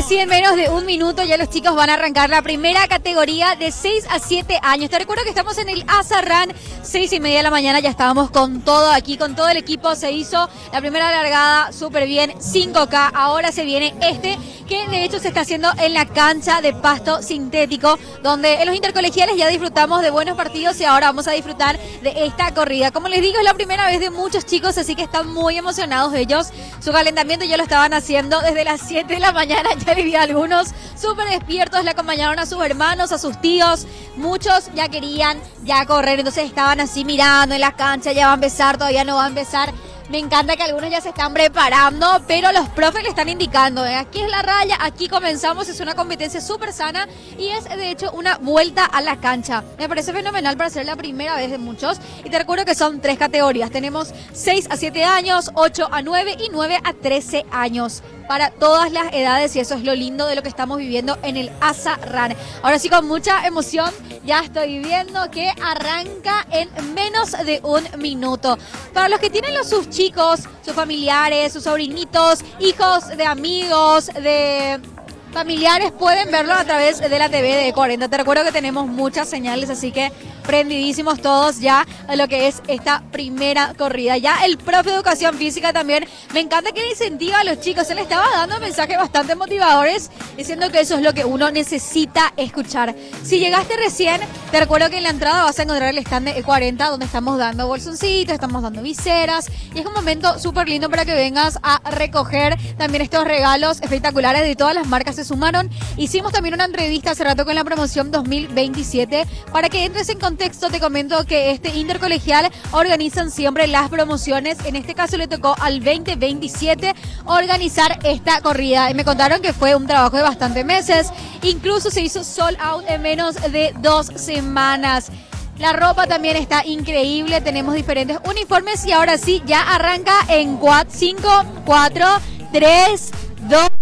así en menos de un minuto ya los chicos van a arrancar la primera categoría de 6 a 7 años. Te recuerdo que estamos en el ASA Run, 6:30 de la mañana, ya estábamos con todo aquí, con todo el equipo. Se hizo la primera largada súper bien, 5K. Ahora se viene que de hecho se está haciendo en la cancha de pasto sintético, donde en los intercolegiales ya disfrutamos de buenos partidos y ahora vamos a disfrutar de esta corrida. Como les digo, es la primera vez de muchos chicos, así que están muy emocionados ellos. Su calentamiento ya lo estaban haciendo desde las 7 de la mañana, ya le vi a algunos súper despiertos, le acompañaron a sus hermanos, a sus tíos, muchos ya querían ya correr, entonces estaban así mirando en la cancha, ya va a empezar, todavía no va a empezar. Me encanta que algunos ya se están preparando, pero los profes le están indicando, aquí es la raya, aquí comenzamos, es una competencia súper sana y es de hecho una vuelta a la cancha. Me parece fenomenal para ser la primera vez de muchos y te recuerdo que son 3 categorías, tenemos 6 a 7 años, 8 a 9 y 9 a 13 años. Para todas las edades y eso es lo lindo de lo que estamos viviendo en el ASA Run. Ahora sí, con mucha emoción, ya estoy viendo que arranca en menos de un minuto. Para los que tienen sus chicos, sus familiares, sus sobrinitos, hijos de amigos, de familiares, pueden verlo a través de la TV de E40. Te recuerdo que tenemos muchas señales, así que prendidísimos todos ya a lo que es esta primera corrida. Ya el profe de educación física también, me encanta que incentiva a los chicos, se le estaba dando mensajes bastante motivadores, diciendo que eso es lo que uno necesita escuchar. Si llegaste recién, te recuerdo que en la entrada vas a encontrar el stand de E40, donde estamos dando bolsoncitos, estamos dando viseras, y es un momento súper lindo para que vengas a recoger también estos regalos espectaculares de todas las marcas se sumaron. Hicimos también una entrevista hace rato con la promoción 2027, para que entres en contexto. Te comento que este intercolegial organizan siempre las promociones. En este caso le tocó al 2027 organizar esta corrida. Y me contaron que fue un trabajo de bastantes meses. Incluso se hizo sold out en menos de 2 semanas. La ropa también está increíble. Tenemos diferentes uniformes y ahora sí, ya arranca en 5, 4, 3, 2...